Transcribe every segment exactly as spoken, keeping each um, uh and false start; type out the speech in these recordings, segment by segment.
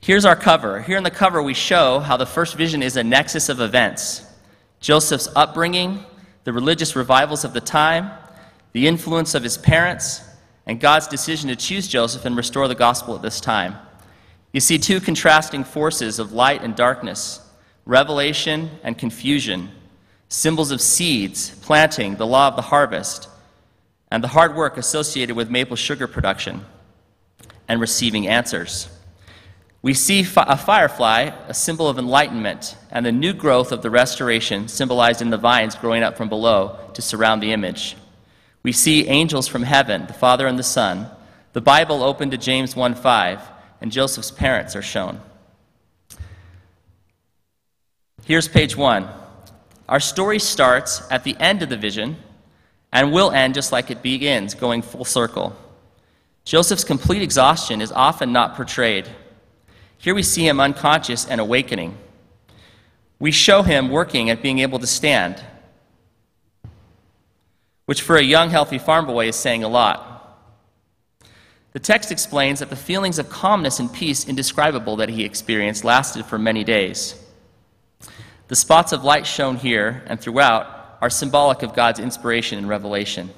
Here's our cover. Here in the cover, we show how the first vision is a nexus of events. Joseph's upbringing, the religious revivals of the time, the influence of his parents, and God's decision to choose Joseph and restore the gospel at this time. You see two contrasting forces of light and darkness, revelation and confusion, symbols of seeds, planting, the law of the harvest, and the hard work associated with maple sugar production and receiving answers. We see a firefly, a symbol of enlightenment, and the new growth of the restoration symbolized in the vines growing up from below to surround the image. We see angels from heaven, the Father and the Son. The Bible opened to James one five, and Joseph's parents are shown. Here's page one. Our story starts at the end of the vision and will end just like it begins, going full circle. Joseph's complete exhaustion is often not portrayed. Here we see him unconscious and awakening. We show him working at being able to stand, which for a young, healthy farm boy is saying a lot. The text explains that the feelings of calmness and peace indescribable that he experienced lasted for many days. The spots of light shown here and throughout are symbolic of God's inspiration and revelation.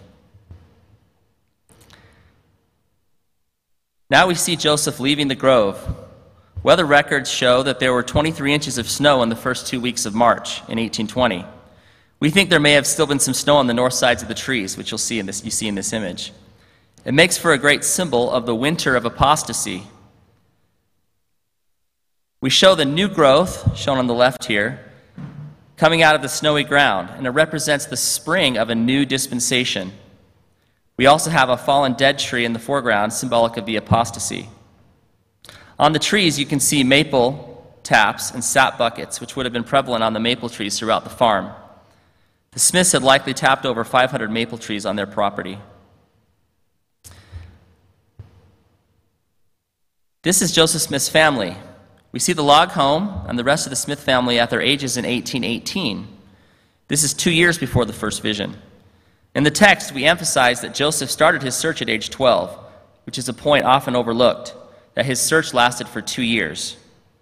Now we see Joseph leaving the grove. Weather records show that there were twenty-three inches of snow in the first two weeks of March in eighteen twenty. We think there may have still been some snow on the north sides of the trees, which you'll see in this, you see in this image. It makes for a great symbol of the winter of apostasy. We show the new growth, shown on the left here, coming out of the snowy ground, and it represents the spring of a new dispensation. We also have a fallen dead tree in the foreground, symbolic of the apostasy. On the trees, you can see maple taps and sap buckets, which would have been prevalent on the maple trees throughout the farm. The Smiths had likely tapped over five hundred maple trees on their property. This is Joseph Smith's family. We see the log home and the rest of the Smith family at their ages in eighteen eighteen. This is two years before the first vision. In the text, we emphasize that Joseph started his search at age twelve, which is a point often overlooked, that his search lasted for two years.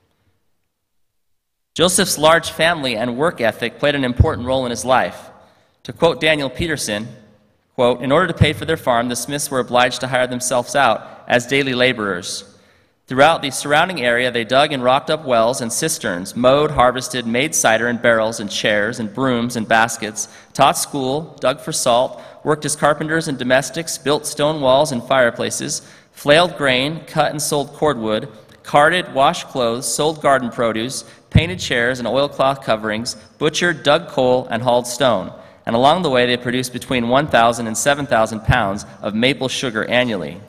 Joseph's large family and work ethic played an important role in his life. To quote Daniel Peterson, quote, "In order to pay for their farm, the Smiths were obliged to hire themselves out as daily laborers. Throughout the surrounding area, they dug and rocked up wells and cisterns, mowed, harvested, made cider in barrels and chairs and brooms and baskets, taught school, dug for salt, worked as carpenters and domestics, built stone walls and fireplaces, flailed grain, cut and sold cordwood, carded, washed clothes, sold garden produce, painted chairs and oilcloth coverings, butchered, dug coal, and hauled stone. And along the way, they produced between one thousand and seven thousand pounds of maple sugar annually."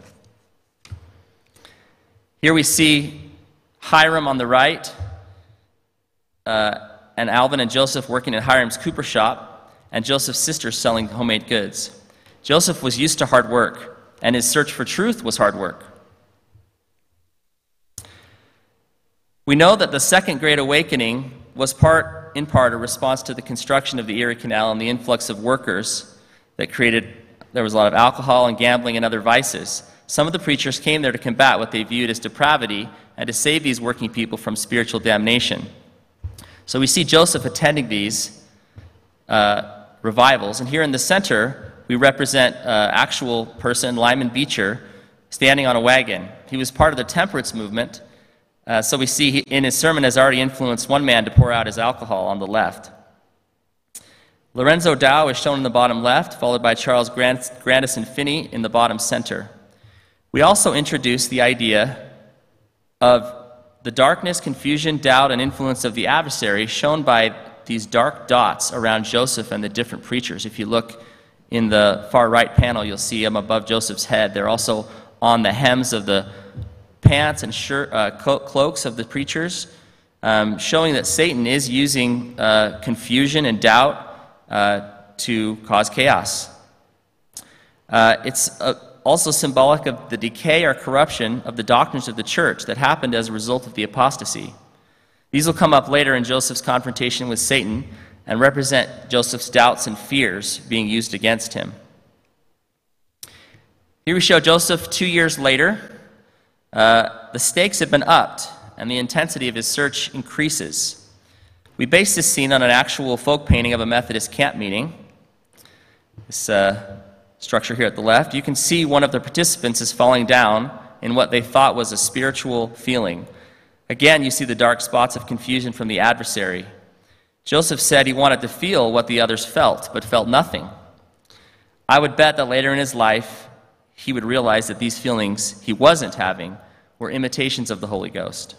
Here we see Hiram on the right, uh, and Alvin and Joseph working at Hiram's cooper shop, and Joseph's sister selling homemade goods. Joseph was used to hard work, and his search for truth was hard work. We know that the Second Great Awakening was part, in part, a response to the construction of the Erie Canal and the influx of workers that created, there was a lot of alcohol and gambling and other vices. Some of the preachers came there to combat what they viewed as depravity and to save these working people from spiritual damnation. So we see Joseph attending these uh, revivals, and here in the center, we represent an uh, actual person, Lyman Beecher, standing on a wagon. He was part of the temperance movement, uh, so we see he, in his sermon has already influenced one man to pour out his alcohol on the left. Lorenzo Dow is shown in the bottom left, followed by Charles Grant, Grandison Finney in the bottom center. We also introduce the idea of the darkness, confusion, doubt, and influence of the adversary shown by these dark dots around Joseph and the different preachers. If you look in the far right panel, you'll see them above Joseph's head. They're also on the hems of the pants and shirt, uh, cloaks of the preachers, um, showing that Satan is using uh, confusion and doubt uh, to cause chaos. Uh, it's a also symbolic of the decay or corruption of the doctrines of the church that happened as a result of the apostasy. These will come up later in Joseph's confrontation with Satan and represent Joseph's doubts and fears being used against him. Here we show Joseph two years later. Uh, the stakes have been upped, and the intensity of his search increases. We base this scene on an actual folk painting of a Methodist camp meeting. This uh, structure here at the left, you can see one of the participants is falling down in what they thought was a spiritual feeling. Again, you see the dark spots of confusion from the adversary. Joseph said he wanted to feel what the others felt, but felt nothing. I would bet that later in his life, he would realize that these feelings he wasn't having were imitations of the Holy Ghost.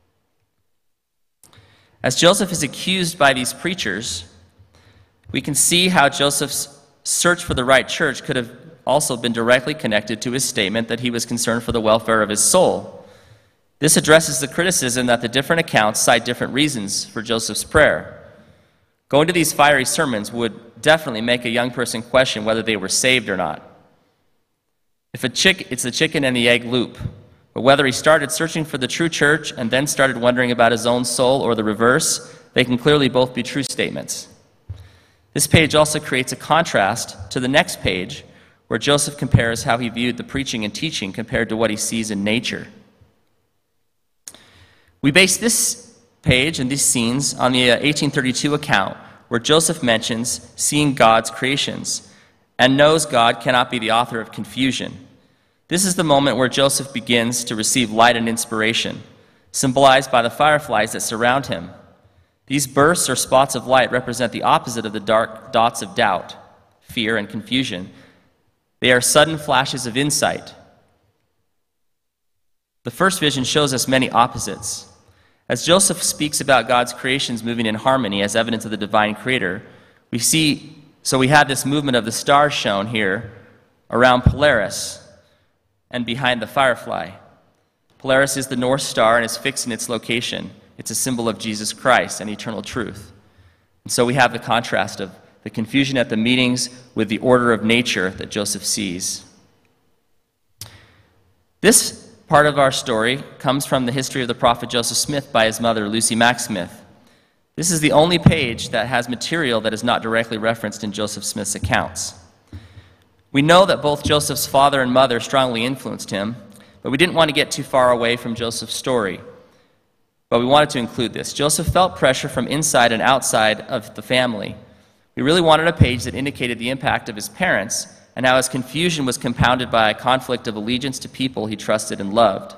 As Joseph is accused by these preachers, we can see how Joseph's search for the right church could have also been directly connected to his statement that he was concerned for the welfare of his soul. This addresses the criticism that the different accounts cite different reasons for Joseph's prayer. Going to these fiery sermons would definitely make a young person question whether they were saved or not. If a chick, it's the chicken and the egg loop. But whether he started searching for the true church and then started wondering about his own soul or the reverse, they can clearly both be true statements. This page also creates a contrast to the next page, where Joseph compares how he viewed the preaching and teaching compared to what he sees in nature. We base this page and these scenes on the eighteen thirty-two account where Joseph mentions seeing God's creations and knows God cannot be the author of confusion. This is the moment where Joseph begins to receive light and inspiration, symbolized by the fireflies that surround him. These bursts or spots of light represent the opposite of the dark dots of doubt, fear, and confusion. They are sudden flashes of insight. The first vision shows us many opposites. As Joseph speaks about God's creations moving in harmony as evidence of the divine creator, we see, so we have this movement of the stars shown here around Polaris and behind the firefly. Polaris is the North Star and is fixed in its location. It's a symbol of Jesus Christ and eternal truth. And so we have the contrast of the confusion at the meetings with the order of nature that Joseph sees. This part of our story comes from the history of the prophet Joseph Smith by his mother, Lucy Mack Smith. This is the only page that has material that is not directly referenced in Joseph Smith's accounts. We know that both Joseph's father and mother strongly influenced him, but we didn't want to get too far away from Joseph's story. But we wanted to include this. Joseph felt pressure from inside and outside of the family. We really wanted a page that indicated the impact of his parents and how his confusion was compounded by a conflict of allegiance to people he trusted and loved.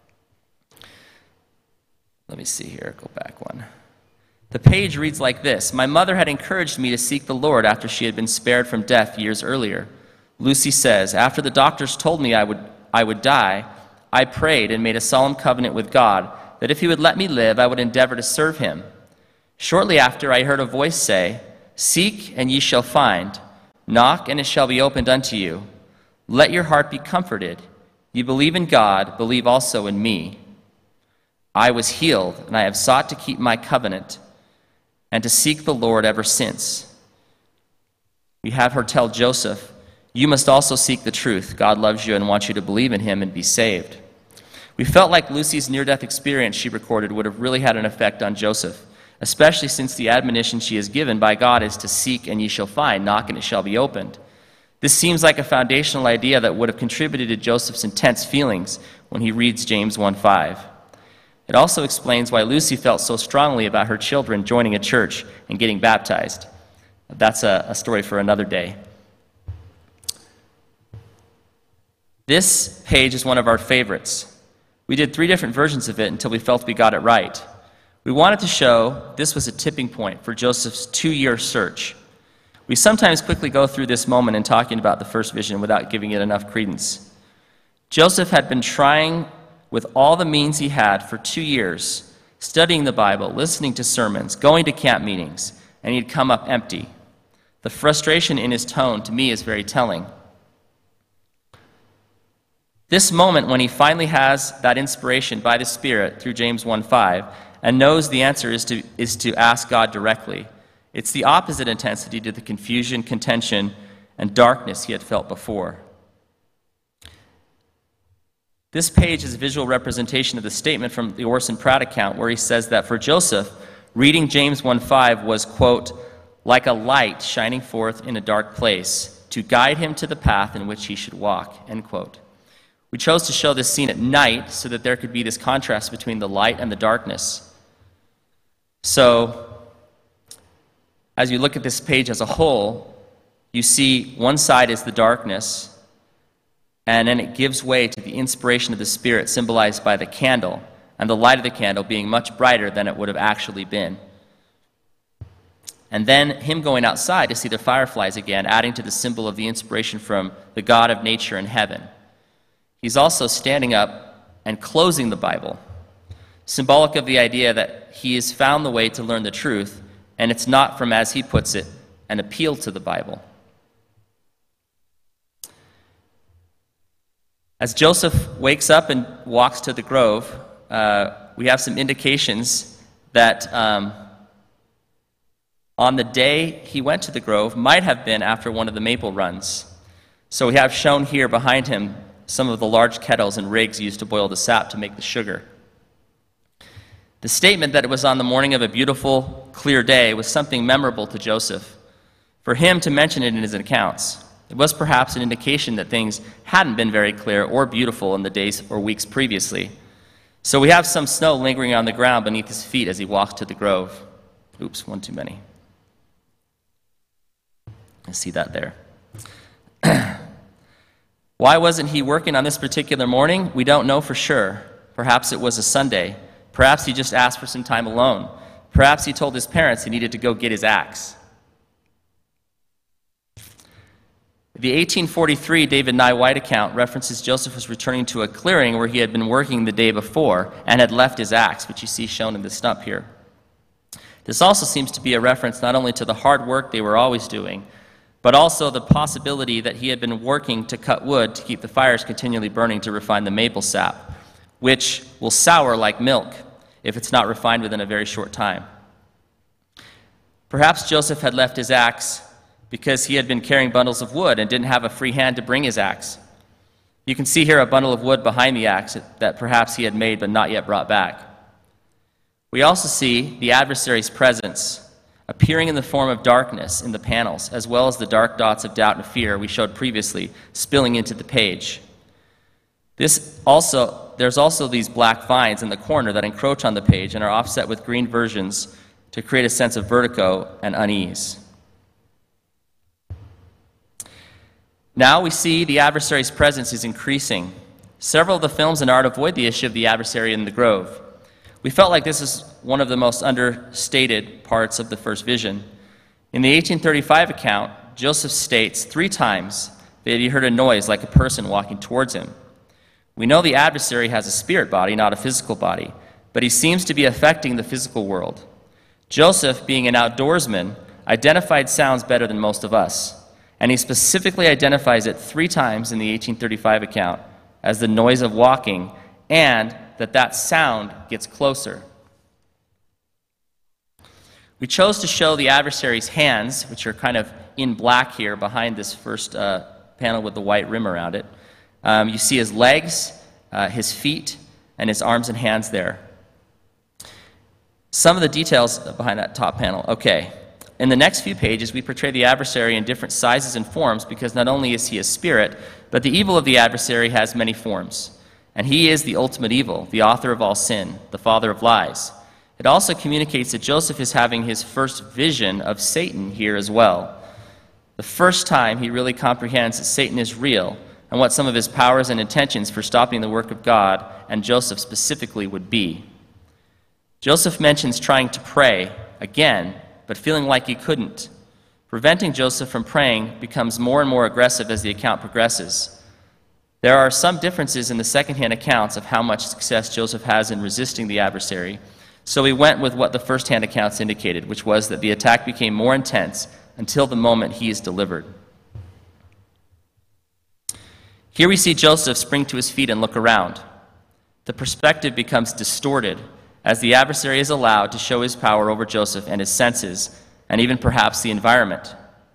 Let me see here, go back one. The page reads like this: "My mother had encouraged me to seek the Lord after she had been spared from death years earlier. Lucy says, after the doctors told me I would, I would die, I prayed and made a solemn covenant with God that if he would let me live, I would endeavor to serve him. Shortly after, I heard a voice say, 'Seek, and ye shall find. Knock, and it shall be opened unto you. Let your heart be comforted. You believe in God, believe also in me. I was healed, and I have sought to keep my covenant and to seek the Lord ever since.'" We have her tell Joseph, "You must also seek the truth. God loves you and wants you to believe in him and be saved." We felt like Lucy's near-death experience she recorded would have really had an effect on Joseph, especially since the admonition she is given by God is to seek and ye shall find, knock and it shall be opened. This seems like a foundational idea that would have contributed to Joseph's intense feelings when he reads James one five. It also explains why Lucy felt so strongly about her children joining a church and getting baptized. That's a, a story for another day. This page is one of our favorites. We did three different versions of it until we felt we got it right. We wanted to show this was a tipping point for Joseph's two-year search. We sometimes quickly go through this moment in talking about the first vision without giving it enough credence. Joseph had been trying with all the means he had for two years, studying the Bible, listening to sermons, going to camp meetings, and he'd come up empty. The frustration in his tone, to me, is very telling. This moment when he finally has that inspiration by the Spirit through James one five and knows the answer is to, is to ask God directly, it's the opposite intensity to the confusion, contention, and darkness he had felt before. This page is a visual representation of the statement from the Orson Pratt account where he says that for Joseph, reading James one five was, quote, like a light shining forth in a dark place to guide him to the path in which he should walk, end quote. We chose to show this scene at night so that there could be this contrast between the light and the darkness. So, as you look at this page as a whole, you see one side is the darkness, and then it gives way to the inspiration of the Spirit symbolized by the candle, and the light of the candle being much brighter than it would have actually been. And then him going outside to see the fireflies again, adding to the symbol of the inspiration from the God of nature and heaven. He's also standing up and closing the Bible, symbolic of the idea that he has found the way to learn the truth, and it's not from, as he puts it, an appeal to the Bible. As Joseph wakes up and walks to the grove, uh, we have some indications that um, on the day he went to the grove might have been after one of the maple runs. So we have shown here behind him some of the large kettles and rigs used to boil the sap to make the sugar. The statement that it was on the morning of a beautiful, clear day was something memorable to Joseph. For him to mention it in his accounts, it was perhaps an indication that things hadn't been very clear or beautiful in the days or weeks previously. So we have some snow lingering on the ground beneath his feet as he walks to the grove. Oops, one too many. I see that there. Why wasn't he working on this particular morning? We don't know for sure. Perhaps it was a Sunday. Perhaps he just asked for some time alone. Perhaps he told his parents he needed to go get his axe. The eighteen forty-three David Nye White account references Joseph was returning to a clearing where he had been working the day before and had left his axe, which you see shown in the stump here. This also seems to be a reference not only to the hard work they were always doing, but also the possibility that he had been working to cut wood to keep the fires continually burning to refine the maple sap, which will sour like milk if it's not refined within a very short time. Perhaps Joseph had left his axe because he had been carrying bundles of wood and didn't have a free hand to bring his axe. You can see here a bundle of wood behind the axe that perhaps he had made but not yet brought back. We also see the adversary's presence appearing in the form of darkness in the panels, as well as the dark dots of doubt and fear we showed previously spilling into the page. This also, there's also these black vines in the corner that encroach on the page and are offset with green versions to create a sense of vertigo and unease. Now we see the adversary's presence is increasing. Several of the films in art avoid the issue of the adversary in the grove. We felt like this is one of the most understated parts of the first vision. In the eighteen thirty-five account, Joseph states three times that he heard a noise like a person walking towards him. We know the adversary has a spirit body, not a physical body, but he seems to be affecting the physical world. Joseph, being an outdoorsman, identified sounds better than most of us, and he specifically identifies it three times in the eighteen thirty-five account as the noise of walking, and that that sound gets closer. We chose to show the adversary's hands, which are kind of in black here behind this first uh, panel with the white rim around it. Um, you see his legs, uh, his feet, and his arms and hands there. Some of the details behind that top panel. Okay. In the next few pages, we portray the adversary in different sizes and forms because not only is he a spirit, but the evil of the adversary has many forms. And he is the ultimate evil, the author of all sin, the father of lies. It also communicates that Joseph is having his first vision of Satan here as well. The first time he really comprehends that Satan is real and what some of his powers and intentions for stopping the work of God and Joseph specifically would be. Joseph mentions trying to pray again, but feeling like he couldn't. Preventing Joseph from praying becomes more and more aggressive as the account progresses. There are some differences in the second-hand accounts of how much success Joseph has in resisting the adversary, so we went with what the first-hand accounts indicated, which was that the attack became more intense until the moment he is delivered. Here we see Joseph spring to his feet and look around. The perspective becomes distorted as the adversary is allowed to show his power over Joseph and his senses, and even perhaps the environment.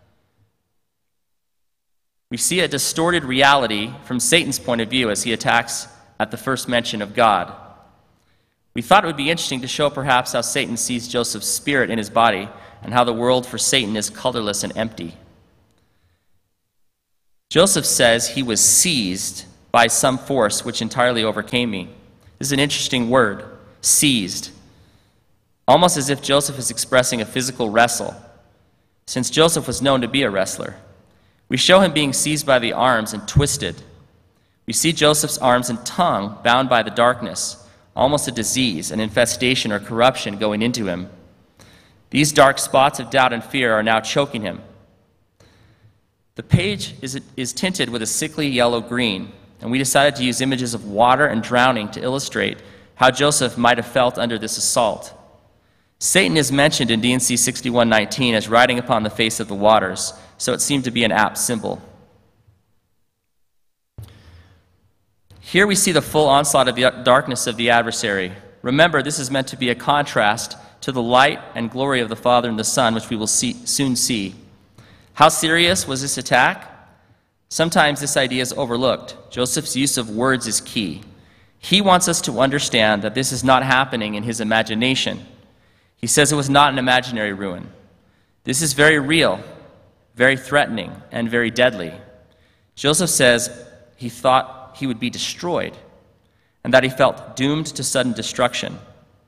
We see a distorted reality from Satan's point of view as he attacks at the first mention of God. We thought it would be interesting to show perhaps how Satan sees Joseph's spirit in his body and how the world for Satan is colorless and empty. Joseph says he was seized by some force which entirely overcame me. This is an interesting word, seized. Almost as if Joseph is expressing a physical wrestle, since Joseph was known to be a wrestler. We show him being seized by the arms and twisted. We see Joseph's arms and tongue bound by the darkness, almost a disease, an infestation or corruption going into him. These dark spots of doubt and fear are now choking him. The page is, is tinted with a sickly yellow-green, and we decided to use images of water and drowning to illustrate how Joseph might have felt under this assault. Satan is mentioned in D and C sixty-one nineteen as riding upon the face of the waters, so it seemed to be an apt symbol. Here we see the full onslaught of the darkness of the adversary. Remember, this is meant to be a contrast to the light and glory of the Father and the Son, which we will see, soon see. How serious was this attack? Sometimes this idea is overlooked. Joseph's use of words is key. He wants us to understand that this is not happening in his imagination. He says it was not an imaginary ruin. This is very real, very threatening, and very deadly. Joseph says he thought he would be destroyed and that he felt doomed to sudden destruction.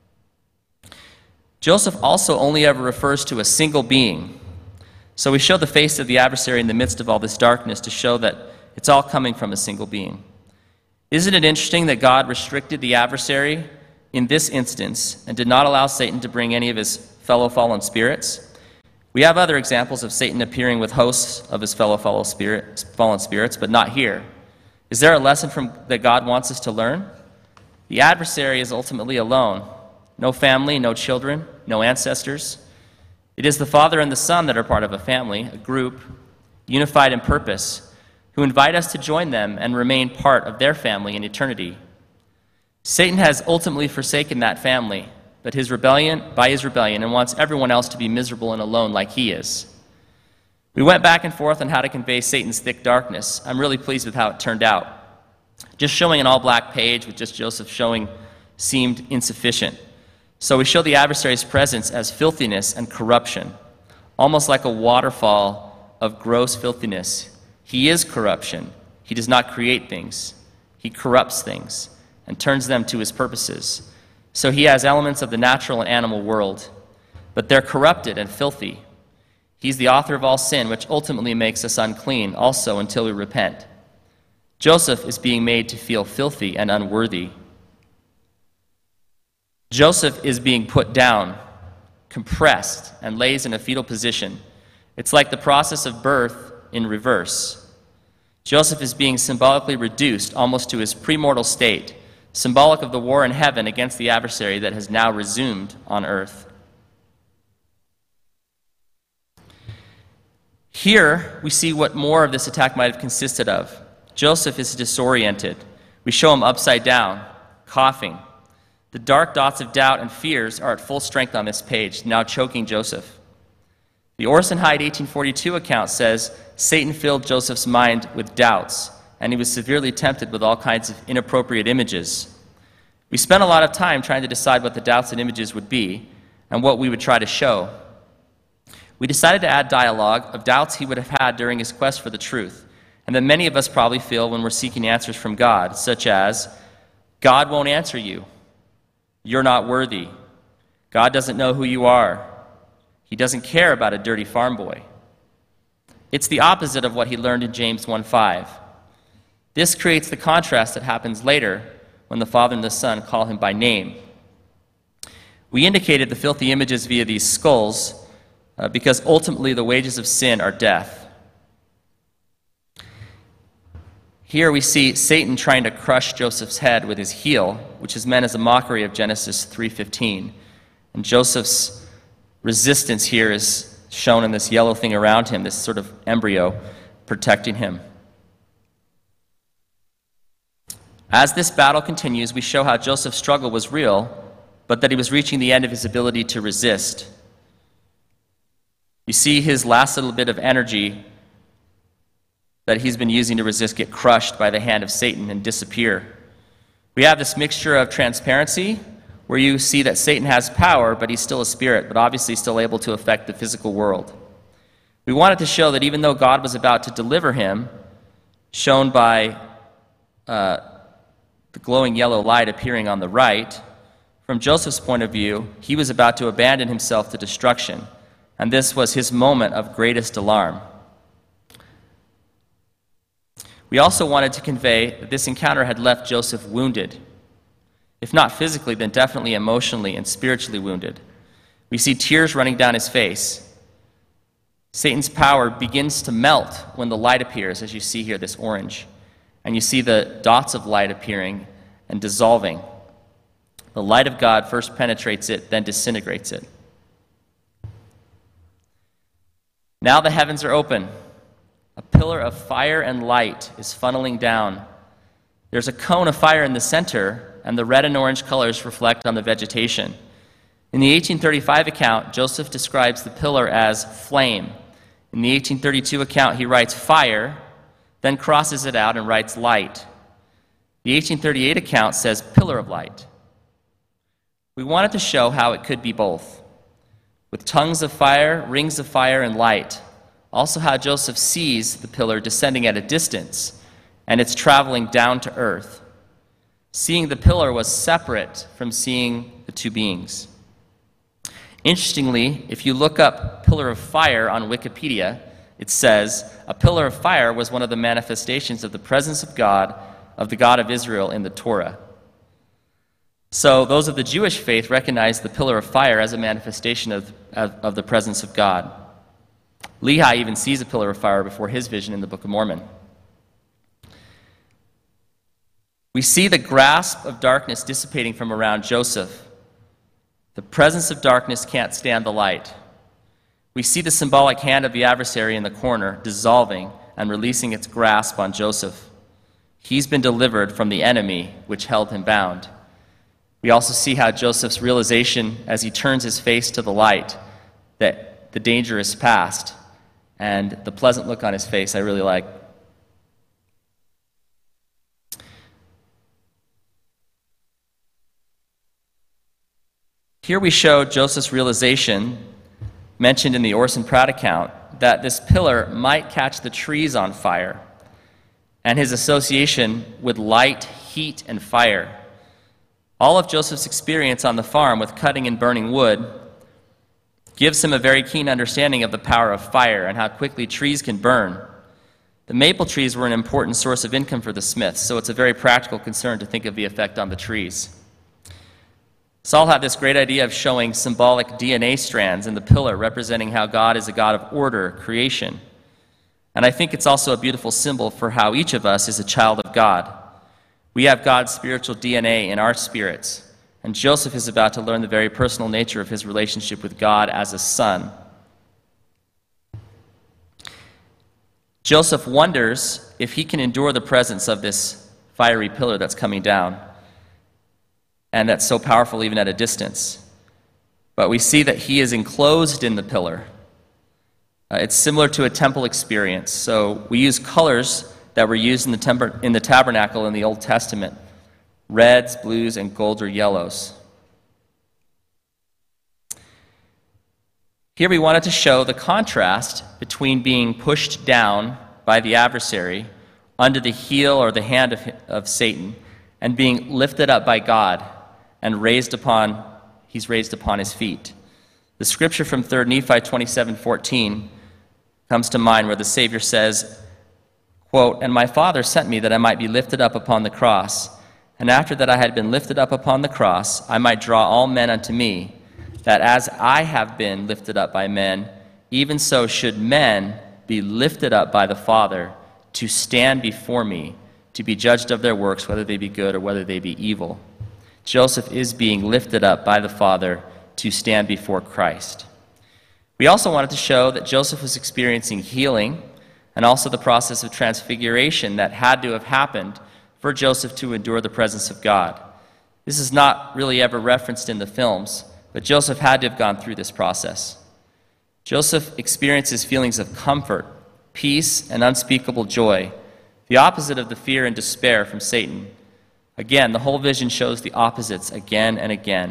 Joseph also only ever refers to a single being. So we show the face of the adversary in the midst of all this darkness to show that it's all coming from a single being. Isn't it interesting that God restricted the adversary in this instance and did not allow Satan to bring any of his fellow fallen spirits? We have other examples of Satan appearing with hosts of his fellow fallen spirits, but not here. Is there a lesson from that God wants us to learn? The adversary is ultimately alone. No family, no children, no ancestors. It is the Father and the Son that are part of a family, a group, unified in purpose, who invite us to join them and remain part of their family in eternity. Satan has ultimately forsaken that family, but his rebellion, by his rebellion, and wants everyone else to be miserable and alone like he is. We went back and forth on how to convey Satan's thick darkness. I'm really pleased with how it turned out. Just showing an all-black page with just Joseph showing seemed insufficient. So we show the adversary's presence as filthiness and corruption, almost like a waterfall of gross filthiness. He is corruption. He does not create things. He corrupts things and turns them to his purposes. So he has elements of the natural and animal world, but they're corrupted and filthy. He's the author of all sin, which ultimately makes us unclean, also until we repent. Joseph is being made to feel filthy and unworthy. Joseph is being put down, compressed, and lays in a fetal position. It's like the process of birth in reverse. Joseph is being symbolically reduced almost to his premortal state, symbolic of the war in heaven against the adversary that has now resumed on earth. Here, we see what more of this attack might have consisted of. Joseph is disoriented. We show him upside down, coughing. The dark dots of doubt and fears are at full strength on this page, now choking Joseph. The Orson Hyde eighteen forty-two account says, Satan filled Joseph's mind with doubts, and he was severely tempted with all kinds of inappropriate images. We spent a lot of time trying to decide what the doubts and images would be, and what we would try to show. We decided to add dialogue of doubts he would have had during his quest for the truth, and that many of us probably feel when we're seeking answers from God, such as, God won't answer you. You're not worthy. God doesn't know who you are. He doesn't care about a dirty farm boy. It's the opposite of what he learned in James one five. This creates the contrast that happens later when the Father and the Son call him by name. We indicated the filthy images via these skulls uh, because ultimately the wages of sin are death. Here we see Satan trying to crush Joseph's head with his heel, which is meant as a mockery of Genesis three fifteen. And Joseph's resistance here is shown in this yellow thing around him, this sort of embryo protecting him. As this battle continues, we show how Joseph's struggle was real, but that he was reaching the end of his ability to resist. You see his last little bit of energy that he's been using to resist get crushed by the hand of Satan and disappear. We have this mixture of transparency, where you see that Satan has power, but he's still a spirit, but obviously still able to affect the physical world. We wanted to show that even though God was about to deliver him, shown by uh, the glowing yellow light appearing on the right, from Joseph's point of view, he was about to abandon himself to destruction, and this was his moment of greatest alarm. We also wanted to convey that this encounter had left Joseph wounded. If not physically, then definitely emotionally and spiritually wounded. We see tears running down his face. Satan's power begins to melt when the light appears, as you see here, this orange. And you see the dots of light appearing and dissolving. The light of God first penetrates it, then disintegrates it. Now the heavens are open. A pillar of fire and light is funneling down. There's a cone of fire in the center, and the red and orange colors reflect on the vegetation. In the eighteen thirty-five account, Joseph describes the pillar as flame. In the eighteen thirty-two account, he writes fire, then crosses it out and writes light. The eighteen thirty-eight account says pillar of light. We wanted to show how it could be both, with tongues of fire, rings of fire, and light. Also how Joseph sees the pillar descending at a distance, and it's traveling down to earth. Seeing the pillar was separate from seeing the two beings. Interestingly, if you look up pillar of fire on Wikipedia, it says, a pillar of fire was one of the manifestations of the presence of God, of the God of Israel in the Torah. So those of the Jewish faith recognize the pillar of fire as a manifestation of, of, of the presence of God. Lehi even sees a pillar of fire before his vision in the Book of Mormon. We see the grasp of darkness dissipating from around Joseph. The presence of darkness can't stand the light. We see the symbolic hand of the adversary in the corner dissolving and releasing its grasp on Joseph. He's been delivered from the enemy which held him bound. We also see how Joseph's realization as he turns his face to the light that the danger is past, and the pleasant look on his face I really like. Here we show Joseph's realization, mentioned in the Orson Pratt account, that this pillar might catch the trees on fire, and his association with light, heat, and fire. All of Joseph's experience on the farm with cutting and burning wood gives him a very keen understanding of the power of fire and how quickly trees can burn. The maple trees were an important source of income for the Smiths, so it's a very practical concern to think of the effect on the trees. Saul had this great idea of showing symbolic D N A strands in the pillar, representing how God is a God of order, creation. And I think it's also a beautiful symbol for how each of us is a child of God. We have God's spiritual D N A in our spirits, and Joseph is about to learn the very personal nature of his relationship with God as a son. Joseph wonders if he can endure the presence of this fiery pillar that's coming down, and that's so powerful even at a distance. But we see that he is enclosed in the pillar. Uh, it's similar to a temple experience. So we use colors that were used in the, temper, in the tabernacle in the Old Testament: reds, blues, and golds or yellows. Here we wanted to show the contrast between being pushed down by the adversary under the heel or the hand of, of Satan and being lifted up by God and raised upon, he's raised upon his feet. The scripture from Third Nephi twenty-seven fourteen comes to mind where the Savior says, quote, "And my Father sent me that I might be lifted up upon the cross, and after that I had been lifted up upon the cross, I might draw all men unto me, that as I have been lifted up by men, even so should men be lifted up by the Father to stand before me, to be judged of their works, whether they be good or whether they be evil." Joseph is being lifted up by the Father to stand before Christ. We also wanted to show that Joseph was experiencing healing and also the process of transfiguration that had to have happened for Joseph to endure the presence of God. This is not really ever referenced in the films, but Joseph had to have gone through this process. Joseph experiences feelings of comfort, peace, and unspeakable joy, the opposite of the fear and despair from Satan. Again, the whole vision shows the opposites again and again.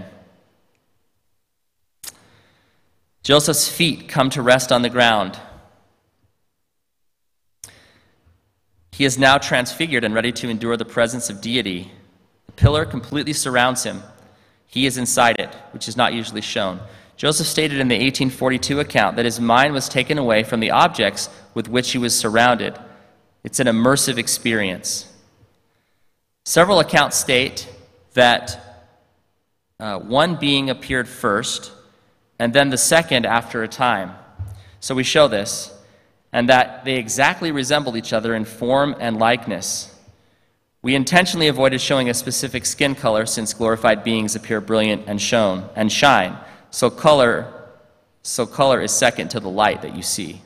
Joseph's feet come to rest on the ground. He is now transfigured and ready to endure the presence of deity. The pillar completely surrounds him. He is inside it, which is not usually shown. Joseph stated in the eighteen forty-two account that his mind was taken away from the objects with which he was surrounded. It's an immersive experience. Several accounts state that uh, one being appeared first, and then the second after a time. So we show this, and that they exactly resembled each other in form and likeness. We intentionally avoided showing a specific skin color since glorified beings appear brilliant and shone and shine. So color, so color is second to the light that you see.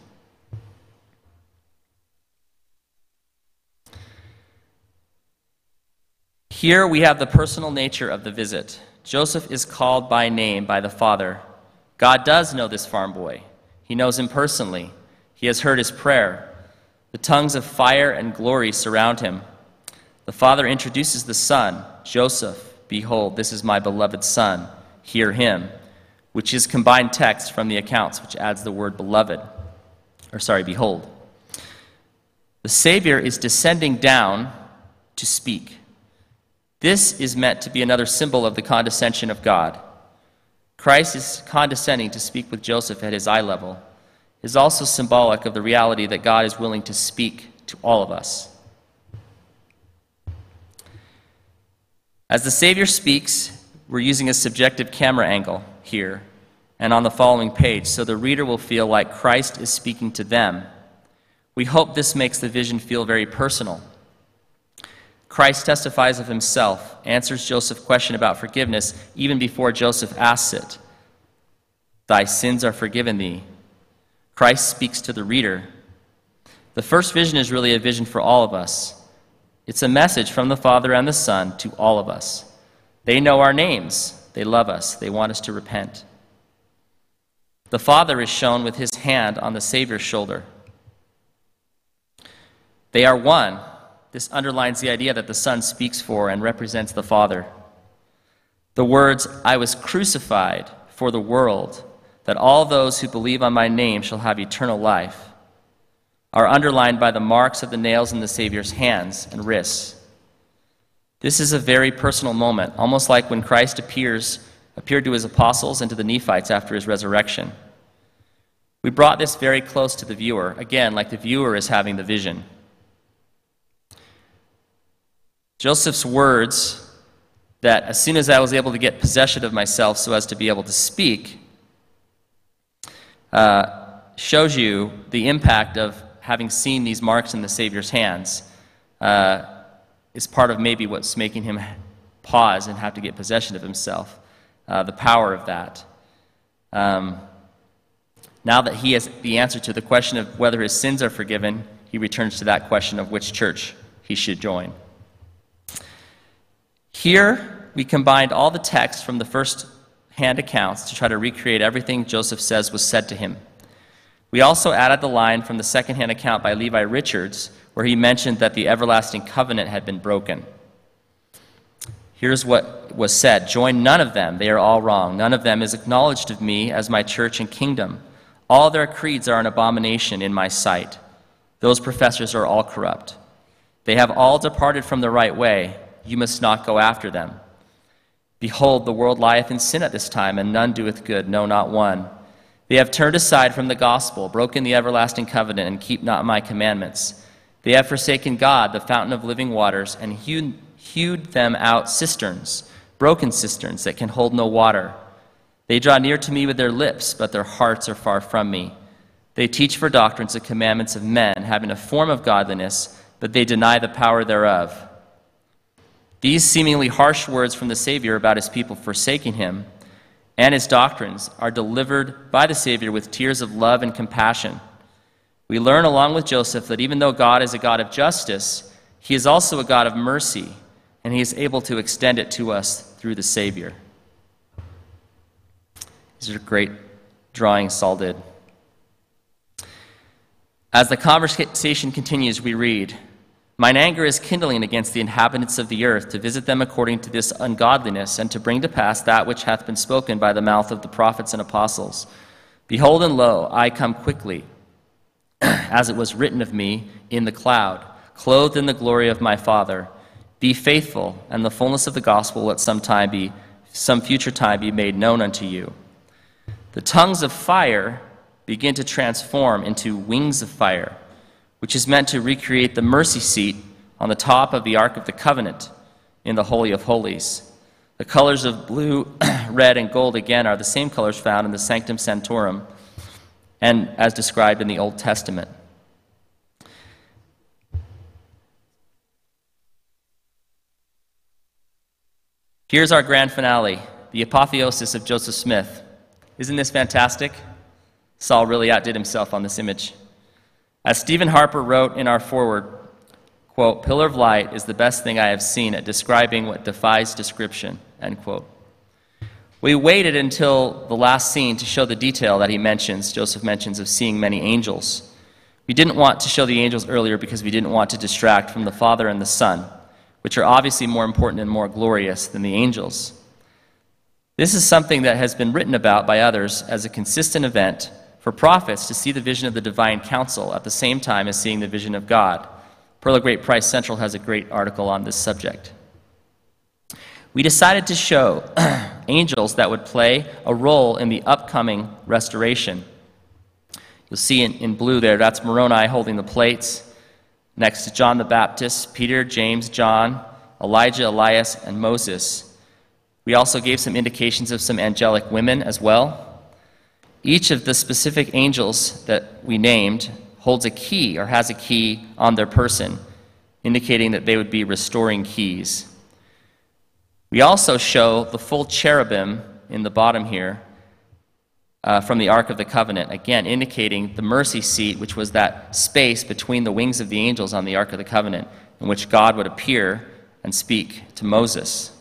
Here we have the personal nature of the visit. Joseph is called by name by the Father. God does know this farm boy. He knows him personally. He has heard his prayer. The tongues of fire and glory surround him. The Father introduces the Son, Joseph, behold, this is my beloved Son, hear him, which is combined text from the accounts, which adds the word beloved, or sorry, behold. The Savior is descending down to speak. This is meant to be another symbol of the condescension of God. Christ is condescending to speak with Joseph at his eye level. It is also symbolic of the reality that God is willing to speak to all of us. As the Savior speaks, we're using a subjective camera angle here and on the following page, so the reader will feel like Christ is speaking to them. We hope this makes the vision feel very personal. Christ testifies of himself, answers Joseph's question about forgiveness even before Joseph asks it. Thy sins are forgiven thee. Christ speaks to the reader. The first vision is really a vision for all of us. It's a message from the Father and the Son to all of us. They know our names. They love us. They want us to repent. The Father is shown with his hand on the Savior's shoulder. They are one. This underlines the idea that the Son speaks for and represents the Father. The words, I was crucified for the world, that all those who believe on my name shall have eternal life, are underlined by the marks of the nails in the Savior's hands and wrists. This is a very personal moment, almost like when Christ appears, appeared to his apostles and to the Nephites after his resurrection. We brought this very close to the viewer, again, like the viewer is having the vision. Joseph's words that as soon as I was able to get possession of myself so as to be able to speak uh, shows you the impact of having seen these marks in the Savior's hands uh, is part of maybe what's making him pause and have to get possession of himself, uh, the power of that. Um, now that he has the answer to the question of whether his sins are forgiven, he returns to that question of which church he should join. Here, we combined all the text from the first-hand accounts to try to recreate everything Joseph says was said to him. We also added the line from the second-hand account by Levi Richards, where he mentioned that the everlasting covenant had been broken. Here's what was said, join none of them, they are all wrong. None of them is acknowledged of me as my church and kingdom. All their creeds are an abomination in my sight. Those professors are all corrupt. They have all departed from the right way. You must not go after them. Behold, the world lieth in sin at this time, and none doeth good, no, not one. They have turned aside from the gospel, broken the everlasting covenant, and keep not my commandments. They have forsaken God, the fountain of living waters, and hewed, hewed them out cisterns, broken cisterns that can hold no water. They draw near to me with their lips, but their hearts are far from me. They teach for doctrines the commandments of men, having a form of godliness, but they deny the power thereof. These seemingly harsh words from the Savior about his people forsaking him and his doctrines are delivered by the Savior with tears of love and compassion. We learn along with Joseph that even though God is a God of justice, he is also a God of mercy, and he is able to extend it to us through the Savior. These are great drawings Saul did. As the conversation continues, we read, mine anger is kindling against the inhabitants of the earth, to visit them according to this ungodliness, and to bring to pass that which hath been spoken by the mouth of the prophets and apostles. Behold, and lo, I come quickly, as it was written of me in the cloud. clothed in the glory of my Father. Be faithful, and the fullness of the gospel will at some time be, some future time be made known unto you. The tongues of fire begin to transform into wings of fire, which is meant to recreate the mercy seat on the top of the Ark of the Covenant in the Holy of Holies. The colors of blue, red, and gold, again, are the same colors found in the Sanctum Sanctorum and as described in the Old Testament. Here's our grand finale, the apotheosis of Joseph Smith. Isn't this fantastic? Saul really outdid himself on this image. As Stephen Harper wrote in our foreword, quote, "Pillar of light is the best thing I have seen at describing what defies description," end quote. We waited until the last scene to show the detail that he mentions, Joseph mentions, of seeing many angels. We didn't want to show the angels earlier because we didn't want to distract from the Father and the Son, which are obviously more important and more glorious than the angels. This is something that has been written about by others as a consistent event for prophets to see the vision of the divine council at the same time as seeing the vision of God. Pearl of Great Price Central has a great article on this subject. We decided to show angels that would play a role in the upcoming restoration. You'll see in, in blue there, that's Moroni holding the plates. Next to John the Baptist, Peter, James, John, Elijah, Elias, and Moses. We also gave some indications of some angelic women as well. Each of the specific angels that we named holds a key or has a key on their person, indicating that they would be restoring keys. We also show the full cherubim in the bottom here uh, from the Ark of the Covenant, again indicating the mercy seat, which was that space between the wings of the angels on the Ark of the Covenant, in which God would appear and speak to Moses.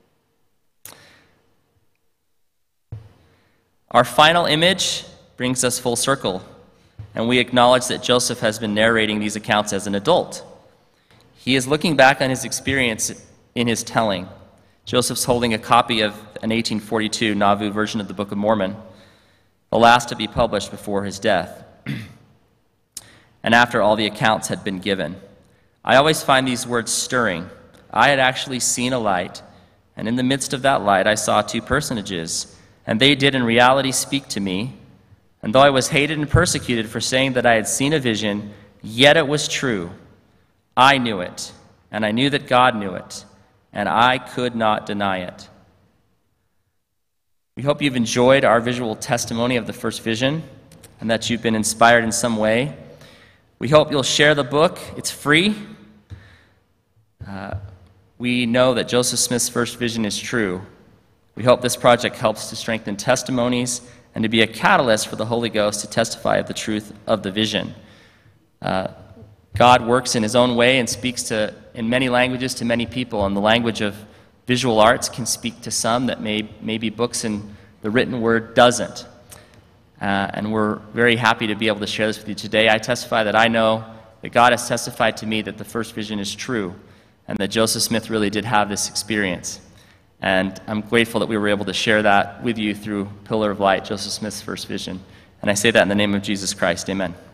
Our final image brings us full circle, and we acknowledge that Joseph has been narrating these accounts as an adult. He is looking back on his experience in his telling. Joseph's holding a copy of an eighteen forty-two Nauvoo version of the Book of Mormon, the last to be published before his death, and after all the accounts had been given. I always find these words stirring. I had actually seen a light, and in the midst of that light I saw two personages, and they did in reality speak to me. And though I was hated and persecuted for saying that I had seen a vision, yet it was true. I knew it, and I knew that God knew it, and I could not deny it. We hope you've enjoyed our visual testimony of the first vision and that you've been inspired in some way. We hope you'll share the book. It's free. Uh, we know that Joseph Smith's first vision is true. We hope this project helps to strengthen testimonies and to be a catalyst for the Holy Ghost to testify of the truth of the vision. Uh, God works in his own way and speaks to, in many languages to many people, and the language of visual arts can speak to some that may, maybe books and the written word doesn't. Uh, and we're very happy to be able to share this with you today. I testify that I know that God has testified to me that the first vision is true and that Joseph Smith really did have this experience. And I'm grateful that we were able to share that with you through Pillar of Light, Joseph Smith's first vision. And I say that in the name of Jesus Christ. Amen.